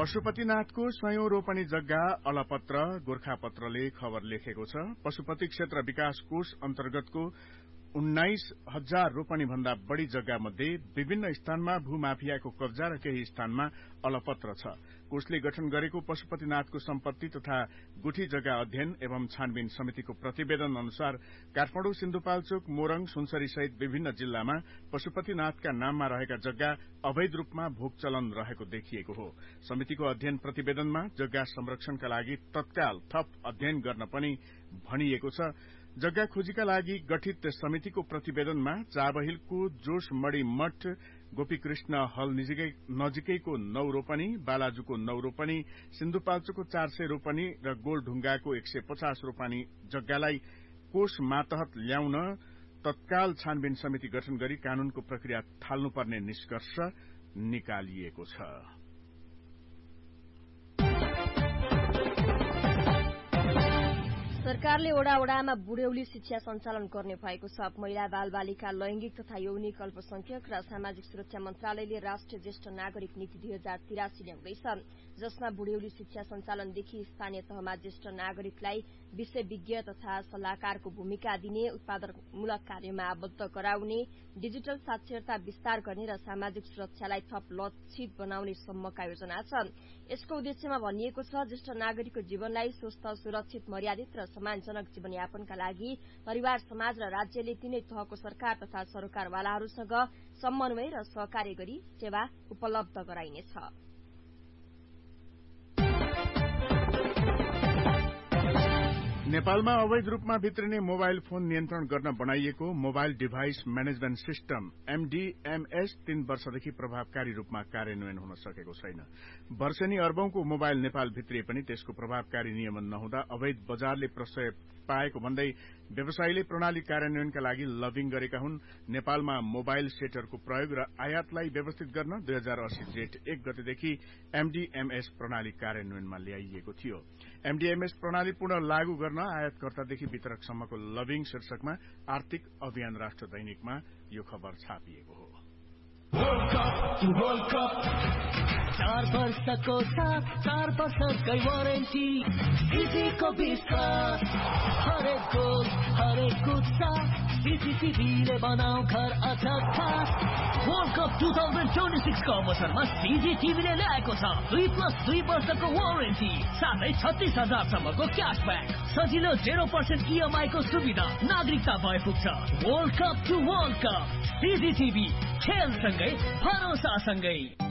पशुपतिनाथको स्वयं रोपनी जग्गा अलपत्र गोर्खापत्रले खबर लेखेको छ। पशुपति क्षेत्र विकास कोष अन्तर्गतको 19,000 रोपनी भन्दा बढ़ी जग्गा मध्ये विभिन्न स्थानमा भूमाफियाको कब्जा र केही स्थानमा अलपत्र छ। कोषले गठन गरेको पशुपतिनाथको सम्पत्ति तथा गुठी जग्गा अध्ययन एवं छानबिन समितिको प्रतिवेदन अनुसार काठमाडौँ, सिन्धुपाल्चोक, मोरङ, सुनसरी सहित विभिन्न जिल्लामा पशुपतिनाथका नाममा रहेका जग्गा अवैध रूपमा भोग चलन रहेको देखिएको हो। समितिको अध्ययन प्रतिवेदनमा जग्गा संरक्षणका लागि तत्काल थप अध्ययन गर्न पनि भनिएको छ। जग्गा खोजीका लागि गठित समितिको प्रतिवेदनमा चाबहिलको जोशमणी मठ, गोपीकृष्ण हल नजिकैको 9 रोपनी, बालाजुको 9 रोपनी, सिन्धुपाल्चोकको 400 रोपनी र गोलढुंगाको 150 रोपनी जग्गालाई कोष मातहत ल्याउन तत्काल छानबिन समिति गठन गरी कानूनको प्रक्रिया थाल्नुपर्ने निष्कर्ष निकालिएको छ। सरकारले वडा वडामा बुढ्यौली शिक्षा सञ्चालन गर्ने भएको छ। महिला बालबालिका लैंगिक तथा यौनिक अल्पसंख्यक र सामाजिक सुरक्षा मन्त्रालयले राष्ट्रिय ज्येष्ठ नागरिक नीति 2083 ल्याउँदैछ, जसमा बुढ्यौली शिक्षा सञ्चालनदेखि स्थानीय तहमा ज्येष्ठ नागरिकलाई विषय विज्ञ तथा सल्लाहकारको भूमिका दिने, उत्पादनमूलक कार्यमा आबद्ध गराउने, डिजिटल साक्षरता विस्तार गर्ने र सामाजिक सुरक्षालाई थप लक्षित बनाउने सम्मका योजना छ। यसको उद्देश्यमा भनिएको छ, ज्येष्ठ नागरिकको जीवनलाई स्वस्थ, सुरक्षित, मर्यादित र सम्मानजनक जीवनयापनका लागि परिवार, समाज र राज्यले तीनै तहको सरकार तथा सरोकारवालाहरूसँग समन्वय र सहकार्य गरी सेवा उपलब्ध गराइनेछ। नेपालमा अवैध रूपमा भित्रिने मोबाइल फोन नियन्त्रण गर्न बनाइएको mobile device management system MDMS 3 वर्षदेखि प्रभावकारी रूपमा कार्यान्वयन हुन सकेको छैन। वर्षेनी अर्बौंको मोबाइल नेपाल भित्रिए पनि त्यसको प्रभावकारी नियमन नहुँदा अवैध बजारले प्रश्रय पाएको भन्दै व्यवसायीले प्रणाली कार्यान्वयनका लागि लबिङ गरेका हुन्। नेपालमा मोबाइल सेटरको प्रयोग र आयातलाई व्यवस्थित गर्न 2080 जेठ 1 गतेदेखि MDMS प्रणाली कार्यान्वयनमा ल्याइएको थियो। MDMS प्रणाली पूर्ण लागू गर्न आयातकर्तादेखि वितरकसम्मको लबिङ शीर्षकमा आर्थिक अभियान राष्ट्र दैनिकमा यो खबर छापिएको हो। 4 वर्षको साथ 4 वर्षकै वारेन्टी, सिजीको विश्वास, हरेक गोल हरेक उत्साह, सीसीटीभीले बनाऊ घर अझ खास। वर्ल्ड कप 2026 को अवसरमा सीजीटीभीले ल्याएको छ 2+2 वर्षको वारेन्टी साथै 36,000 सम्मको क्याशब्याक, सजिलो 0% EMI को सुविधा, नागरिकता भए पुग्छ। World cup to world cup, सीजीटीभी, खेलसँगै भरोसासँगै।